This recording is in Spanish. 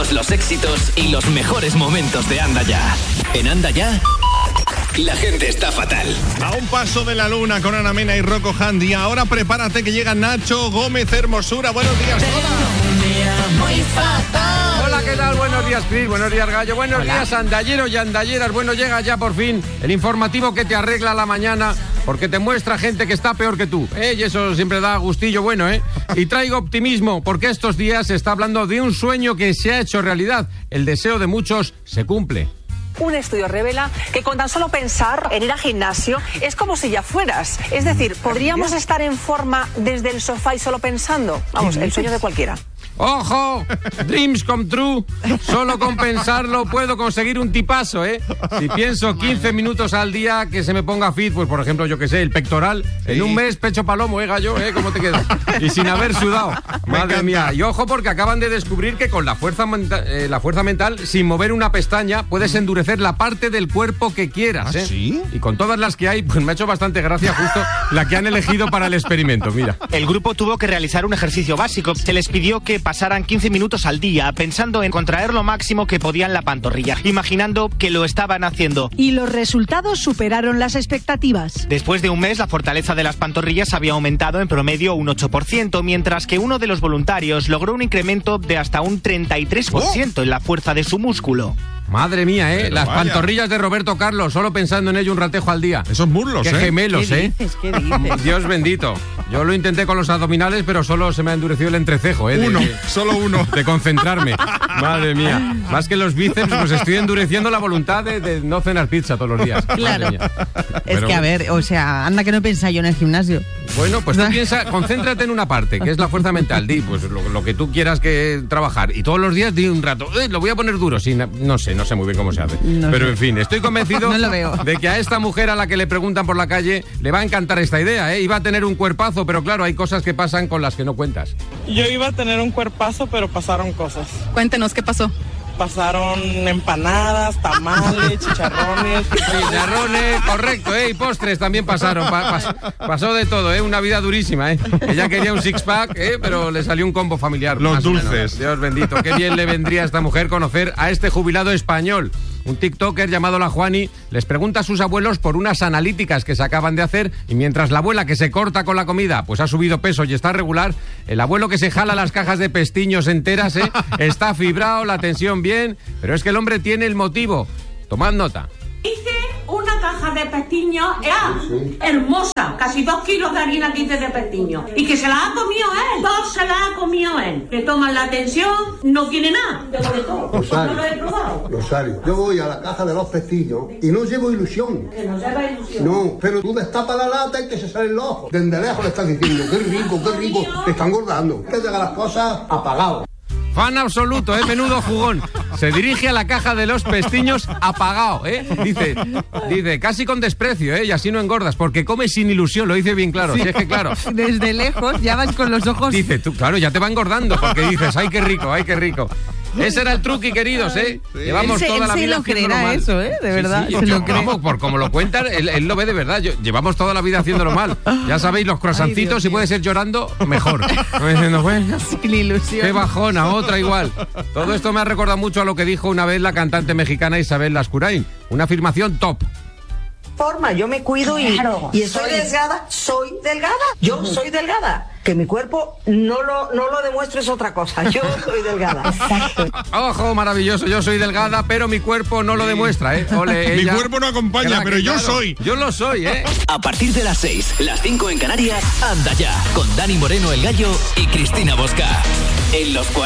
todos los éxitos y los mejores momentos de Anda Ya. En Anda Ya, la gente está fatal. A un paso de la luna con Ana Mena y Rocco Handy. Ahora prepárate que llega Nacho Gómez Hermosura. Buenos días, Hola, ¿qué tal? Buenos días, Cris. Buenos días, Gallo. Buenos días, andalleros y andalleras. Bueno, llega ya por fin el informativo que te arregla la mañana, porque te muestra gente que está peor que tú, y eso siempre da gustillo bueno, Y traigo optimismo, porque estos días se está hablando de un sueño que se ha hecho realidad. El deseo de muchos se cumple. Un estudio revela que con tan solo pensar en ir al gimnasio es como si ya fueras. Es decir, podríamos estar en forma desde el sofá y solo pensando. Vamos, el sueño de cualquiera. ¡Ojo! Dreams come true. Solo con pensarlo puedo conseguir un tipazo, Si pienso 15 minutos al día que se me ponga fit, pues por ejemplo, yo que sé, el pectoral, en un mes pecho palomo, Gallo, ¿Cómo te quedas? Y sin haber sudado. Madre mía. Y ojo, porque acaban de descubrir que con la fuerza mental, sin mover una pestaña, puedes endurecer la parte del cuerpo que quieras, ¿Ah, sí? Y con todas las que hay, pues me ha hecho bastante gracia justo la que han elegido para el experimento, mira. El grupo tuvo que realizar un ejercicio básico. Se les pidió que pasaran 15 minutos al día pensando en contraer lo máximo que podían la pantorrilla, imaginando que lo estaban haciendo. Y los resultados superaron las expectativas. Después de un mes, la fortaleza de las pantorrillas había aumentado en promedio un 8%, mientras que uno de los voluntarios logró un incremento de hasta un 33% en la fuerza de su músculo. Madre mía, Pero las vaya. pantorrillas de Roberto Carlos, solo pensando en ello un ratejo al día. Esos muslos, Qué gemelos, ¿Qué dices? Dios bendito. Yo lo intenté con los abdominales, pero solo se me ha endurecido el entrecejo, Solo uno. De concentrarme. Madre mía. Más que los bíceps, pues estoy endureciendo la voluntad de no cenar pizza todos los días. Claro. Madre mía. Es Pero que, a ver, o sea, anda que no piensa yo en el gimnasio. Bueno, pues tú piensa, concéntrate en una parte, que es la fuerza mental. Di, pues lo que tú quieras que trabajar. Y todos los días di un rato, lo voy a poner duro. Sí, no sé muy bien cómo se hace. No Pero sé. en fin, estoy convencido No lo veo. de que a esta mujer a la que le preguntan por la calle le va a encantar esta idea, Iba a tener un cuerpazo, pero claro, hay cosas que pasan con las que no cuentas. Yo iba a tener un cuerpazo, pero pasaron cosas. Cuéntenos, ¿qué pasó? Pasaron empanadas, tamales, chicharrones. Chicharrones, correcto, y postres también pasaron. Pasó de todo, Una vida durísima, Ella quería un six-pack, pero le salió un combo familiar. Los más o menos. dulces. Dios bendito, qué bien le vendría a esta mujer conocer a este jubilado español. Un tiktoker llamado La Juani les pregunta a sus abuelos por unas analíticas que se acaban de hacer, y mientras la abuela que se corta con la comida pues ha subido peso y está regular, el abuelo que se jala las cajas de pestiños enteras, está fibrado, la tensión bien, pero es que el hombre tiene el motivo. Tomad nota. Hice una caja de pestiños, hermosa, casi 2 kilos de harina que hice de pestiños. Y que se la ha comido él, 2 se la ha comido él. Le toman la atención, no tiene nada. No lo he probado. Rosario, yo voy a la caja de los pestiños y no llevo ilusión. Que no lleva ilusión. No, pero tú destapas la lata y que se salen los ojos. Desde lejos le estás diciendo, qué rico, te están engordando. Que llegan las cosas apagadas. Fan absoluto, menudo jugón. Se dirige a la caja de los pestiños apagado, Dice, casi con desprecio, y así no engordas, porque comes sin ilusión, lo dice bien claro. Sí. Si es que claro. Desde lejos ya vas con los ojos. Dice, tú, claro, ya te va engordando, porque dices, ay, qué rico. Ese era el truqui, queridos, Llevamos toda la vida Él se lo haciéndolo creerá mal. eso, de verdad, se lo cree. Vamos, por como lo cuentan, él lo ve de verdad. Llevamos toda la vida haciéndolo mal. Ya sabéis, los croissancitos, si puede ser llorando, mejor. No diciendo, bueno, Sin ilusión. qué bajona, otra igual. Todo esto me ha recordado mucho a lo que dijo una vez la cantante mexicana Isabel Lascurain. Una afirmación top. Yo me cuido y estoy delgada, yo soy delgada. Que mi cuerpo no lo demuestre es otra cosa, yo soy delgada. Exacto. Ojo, maravilloso, yo soy delgada, pero mi cuerpo no lo demuestra, Ole, Mi ella. cuerpo no acompaña, pero yo soy. Yo lo soy, A partir de las 6, las 5 en Canarias, Anda Ya, con Dani Moreno el Gallo y Cristina Bosca. En los 40.